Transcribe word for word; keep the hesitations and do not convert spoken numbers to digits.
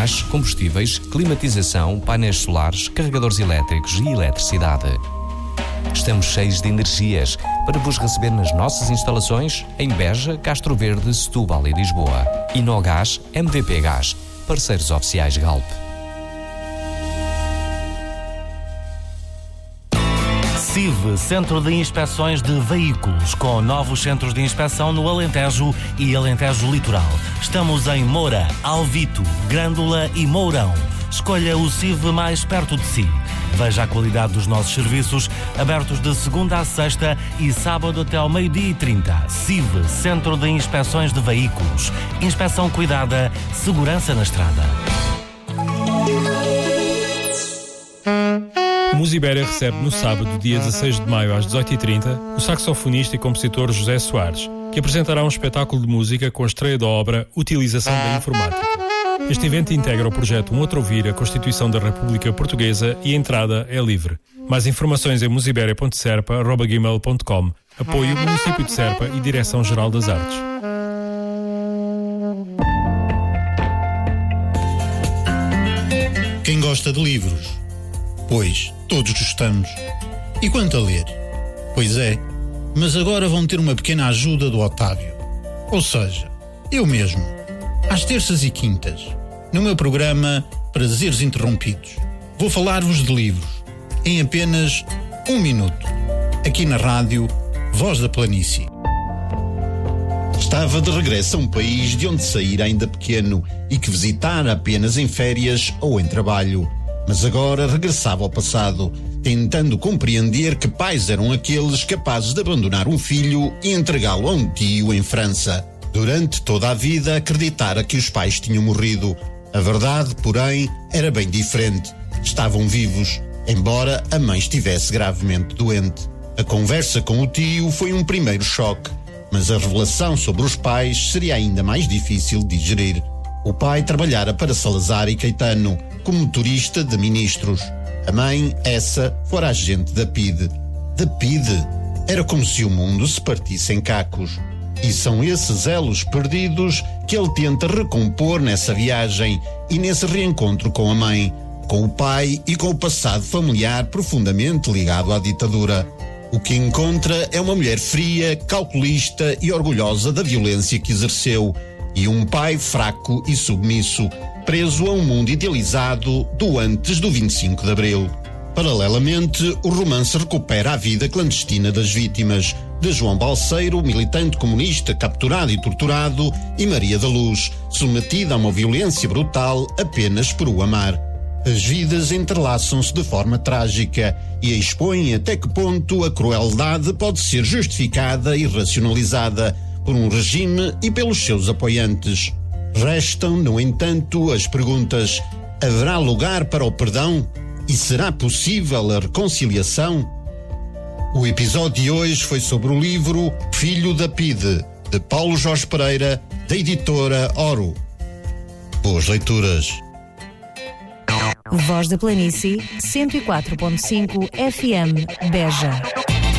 gás, combustíveis, climatização, painéis solares, carregadores elétricos e eletricidade. Estamos cheios de energias para vos receber nas nossas instalações em Beja, Castro Verde, Setúbal e Lisboa. Inogás, M V P Gás, parceiros oficiais Galp. C I V, Centro de Inspeções de Veículos, com novos centros de inspeção no Alentejo e Alentejo Litoral. Estamos em Moura, Alvito, Grândola e Mourão. Escolha o C I V mais perto de si. Veja a qualidade dos nossos serviços, abertos de segunda a sexta e sábado até ao meio-dia e trinta. C I V, Centro de Inspeções de Veículos. Inspeção cuidada, segurança na estrada. O Musibéria recebe no sábado, dia dezasseis de maio, às dezoito e trinta, o saxofonista e compositor José Soares, que apresentará um espetáculo de música com a estreia da obra Utilização da Informática. Este evento integra o projeto Um Outro Ouvir, a Constituição da República Portuguesa, e a entrada é livre. Mais informações em musiberia ponto serpa arroba gmail ponto com. Apoio Município de Serpa e Direção-Geral das Artes. Quem gosta de livros? Pois, todos gostamos. E quanto a ler? Pois é, mas agora vão ter uma pequena ajuda do Otávio. Ou seja, eu mesmo, às terças e quintas, no meu programa Prazeres Interrompidos, vou falar-vos de livros, em apenas um minuto, aqui na rádio Voz da Planície. Estava de regresso a um país de onde saíra ainda pequeno e que visitara apenas em férias ou em trabalho. Mas agora regressava ao passado, tentando compreender que pais eram aqueles capazes de abandonar um filho e entregá-lo a um tio em França. Durante toda a vida acreditara que os pais tinham morrido. A verdade, porém, era bem diferente. Estavam vivos, embora a mãe estivesse gravemente doente. A conversa com o tio foi um primeiro choque, mas a revelação sobre os pais seria ainda mais difícil de digerir. O pai trabalhara para Salazar e Caetano como motorista de ministros. A mãe, essa, fora agente da P I D. Da P I D? Era como se o mundo se partisse em cacos. E são esses elos perdidos que ele tenta recompor nessa viagem e nesse reencontro com a mãe, com o pai e com o passado familiar profundamente ligado à ditadura. O que encontra é uma mulher fria, calculista e orgulhosa da violência que exerceu, e um pai fraco e submisso, preso a um mundo idealizado do antes do vinte e cinco de Abril. Paralelamente, o romance recupera a vida clandestina das vítimas, de João Balseiro, militante comunista capturado e torturado, e Maria da Luz, submetida a uma violência brutal apenas por o amar. As vidas entrelaçam-se de forma trágica e expõem até que ponto a crueldade pode ser justificada e racionalizada por um regime e pelos seus apoiantes. Restam, no entanto, as perguntas: haverá lugar para o perdão? E será possível a reconciliação? O episódio de hoje foi sobre o livro Filho da P I D, de Paulo Jorge Pereira, da editora Oro. Boas leituras. Voz da Planície, cento e quatro ponto cinco F M, Beja.